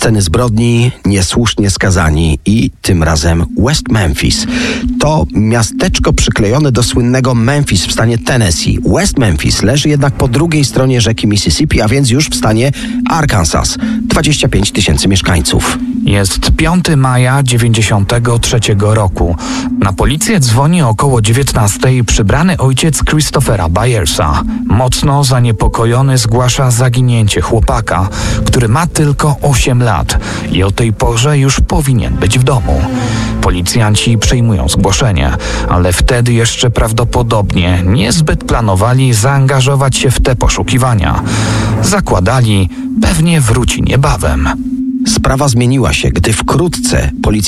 Sceny zbrodni, niesłusznie skazani i tym razem West Memphis. To miasteczko przyklejone do słynnego Memphis w stanie Tennessee. West Memphis leży jednak po drugiej stronie rzeki Mississippi, a więc już w stanie Arkansas. 25 000 mieszkańców. Jest 5 maja 1993 roku. Na policję dzwoni około 19:00 przybrany ojciec Christophera Byersa. Mocno zaniepokojony zgłasza zaginięcie chłopaka, który ma tylko 8 lat i o tej porze już powinien być w domu. Policjanci przyjmują zgłoszenie, ale wtedy jeszcze prawdopodobnie niezbyt planowali zaangażować się w te poszukiwania. Zakładali, pewnie wróci niebawem. Sprawa zmieniła się, gdy wkrótce policja